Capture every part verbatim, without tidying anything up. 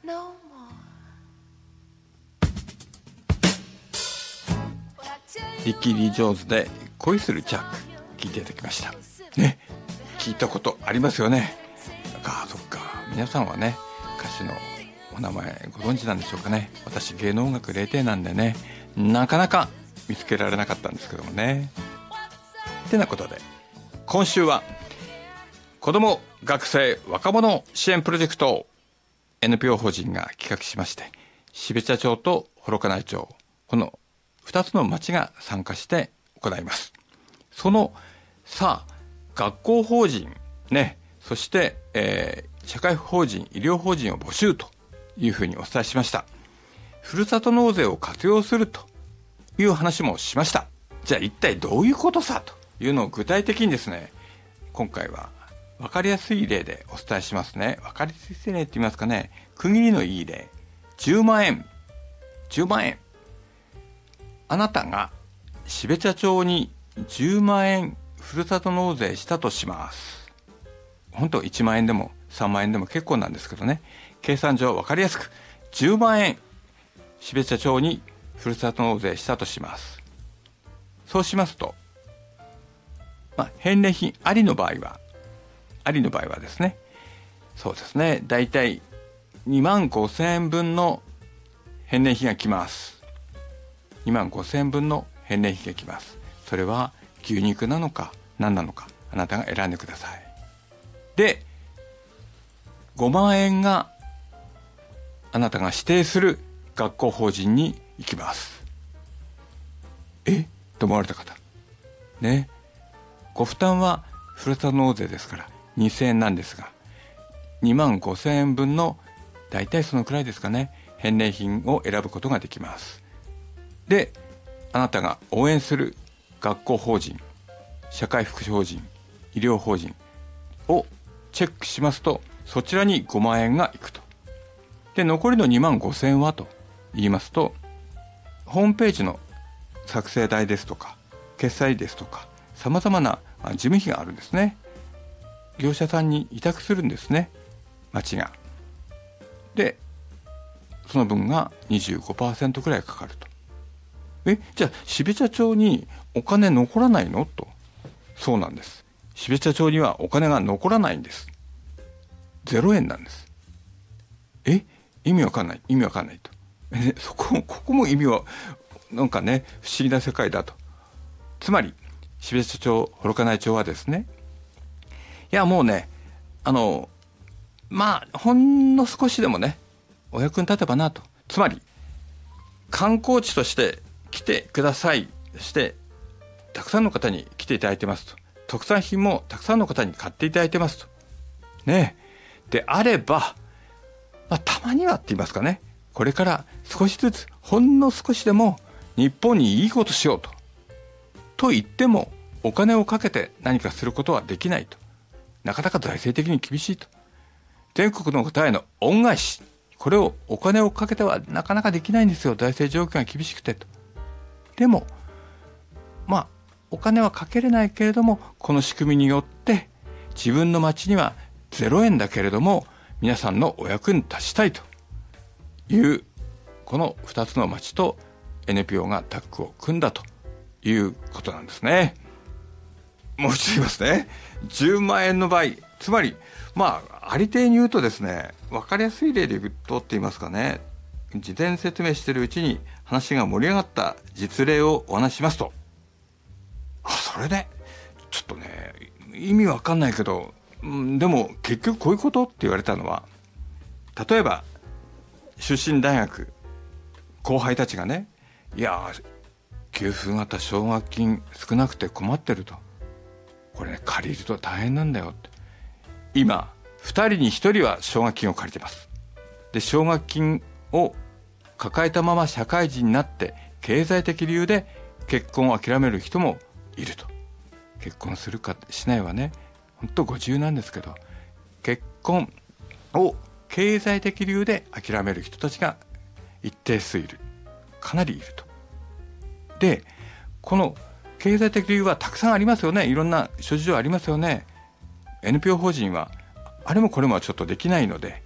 リッキー・リー・ジョーンズで恋するジャック聞いていただきましたね。聞いたことありますよね。ああそっか、皆さんはね歌手のお名前ご存知なんでしょうかね。私芸能音楽ゼロてんなんでねなかなか見つけられなかったんですけどもね。てなことで今週は子ども学生若者支援プロジェクトを エヌピーオー 法人が企画しまして、標茶町と幌加内町、このふたつの町が参加して行います。そのさあ学校法人ね、そして、えー、社会法人医療法人を募集というふうにお伝えしました。ふるさと納税を活用するという話もしました。じゃあ一体どういうことさというのを具体的にですね、今回は分かりやすい例でお伝えしますね。分かりやすい例って言いますかね、区切りのいい例。じゅうまんえんじゅうまんえん、あなたが標茶町にじゅうまんえんふるさと納税したとします。本当いちまんえんでもさんまんえんでも結構なんですけどね、計算上分かりやすくじゅうまんえん標茶町にふるさと納税したとします。そうしますと、まあ、返礼品ありの場合はありの場合はですね、そうですね、だいたいにまんごせんえん分の返礼品が来ます。にまんごせんえん分の返礼品が来ます。それは牛肉なのか何なのか、あなたが選んでください。でごまんえんがあなたが指定する学校法人に行きます。えと思われた方ね、ご負担はふるさと納税ですからにせんえんなんですが、にまんごせんえん分のだいたいそのくらいですかね、返礼品を選ぶことができます。であなたが応援する学校法人、社会福祉法人、医療法人をチェックしますと、そちらにごまんえんがいくと。で残りのにまんごせんえんはと言いますと、ホームページの作成代ですとか決済ですとかさまざまな事務費があるんですね。業者さんに委託するんですね、町が。でその分が にじゅうごパーセント くらいかかると。えじゃあ標茶町にお金残らないのと。そうなんです。標茶町にはお金が残らないんです。ゼロえんなんです。え意味わかんない意味わかんないと。えそこここも意味はなんかね不思議な世界だと。つまり標茶町幌加内町はですね、いやもうねあのまあほんの少しでもねお役に立てばなと。つまり観光地として来てください、そしてたくさんの方に来ていただいてますと、特産品もたくさんの方に買っていただいてますとね。であれば、まあ、たまにはって言いますかね、これから少しずつほんの少しでも日本にいいことしようとと言ってもお金をかけて何かすることはできないと。なかなか財政的に厳しいと。全国の方への恩返し、これをお金をかけてはなかなかできないんですよ、財政状況が厳しくてと。でもまあお金はかけれないけれども、この仕組みによって自分の町にはゼロえんだけれども皆さんのお役に立ちたいという、このふたつの町と エヌピーオー がタッグを組んだということなんですね。もう一度言いますね。じゅうまんえんの場合、つまりまあありていに言うとですね、分かりやすい例で言うとって言いますかね、事前説明しているうちに話が盛り上がった実例をお話ししますと、あそれでちょっとね意味わかんないけど、うん、でも結局こういうことって言われたのは、例えば出身大学後輩たちがね、いや給付型奨学金少なくて困ってると、これね借りると大変なんだよって。今ふたりにひとりは奨学金を借りてます。で奨学金を抱えたまま社会人になって経済的理由で結婚を諦める人もいると。結婚するかしないはね本当ご自由なんですけど、結婚を経済的理由で諦める人たちが一定数いる、かなりいると。でこの経済的理由はたくさんありますよね。いろんな諸事情ありますよね。 エヌピーオー 法人はあれもこれもちょっとできないので、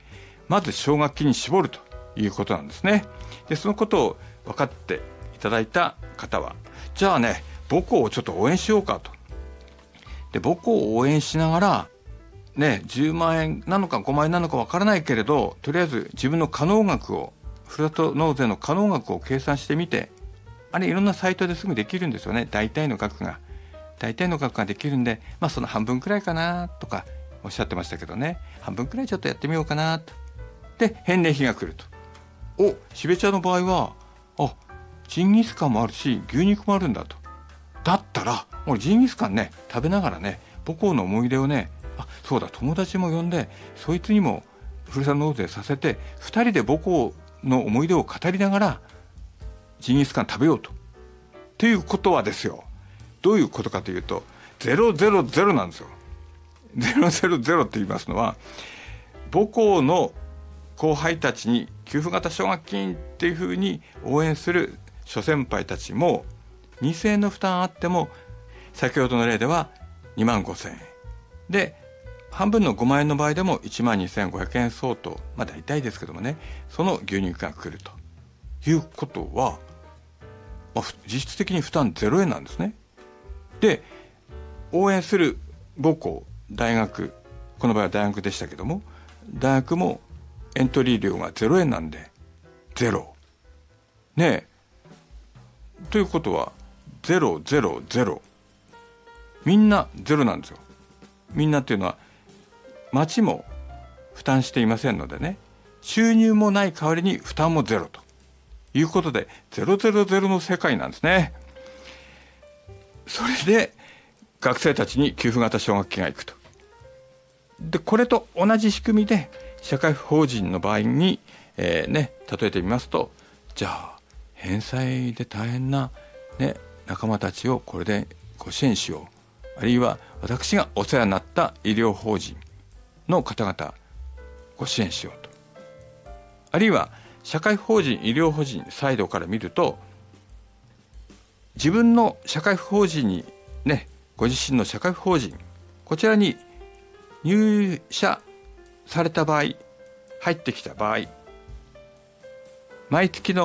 まず奨学金に絞るということなんですね。でそのことを分かっていただいた方は、じゃあね母校をちょっと応援しようかと。で母校を応援しながらね、じゅうまんえんなのかごまんえんなのかわからないけれど、とりあえず自分の可能額を、ふるさと納税の可能額を計算してみて、あれいろんなサイトですぐできるんですよね。大体の額が大体の額ができるんで、まあその半分くらいかなとかおっしゃってましたけどね、半分くらいちょっとやってみようかなと。で返礼品が来ると。お、しべちゃんの場合はあジンギスカンもあるし牛肉もあるんだと。だったらもうジンギスカンね食べながらね母校の思い出をね、あそうだ友達も呼んでそいつにもふるさと納税させてふたりで母校の思い出を語りながらジンギスカン食べようと。っていうことはですよ、どういうことかというとゼロゼロゼロなんですよ。ゼロゼロゼロって言いますのは、母校の後輩たちに給付型奨学金っていうふうに応援する諸先輩たちもにせんえんの負担あっても、先ほどの例ではにまんごせんえんで、半分のごまんえんの場合でもいちまんにせんごひゃくえん相当、まあ大体ですけどもね、その牛肉が来るということは、まあ、実質的に負担ゼロえんなんですね。で応援する母校大学、この場合は大学でしたけども、大学もエントリー料がゼロえんなんでゼロねえ、ということはゼロゼロゼロ、みんなゼロなんですよ。みんなっていうのは町も負担していませんのでね、収入もない代わりに負担もゼロということでゼロゼロゼロの世界なんですね。それで学生たちに給付型奨学金がいくと。でこれと同じ仕組みで社会法人の場合に、えーね、例えてみますと、じゃあ返済で大変な、ね、仲間たちをこれでご支援しよう、あるいは私がお世話になった医療法人の方々ご支援しようと、あるいは社会法人医療法人サイドから見ると、自分の社会法人にね、ご自身の社会法人こちらに入社された場合、入ってきた場合、毎月の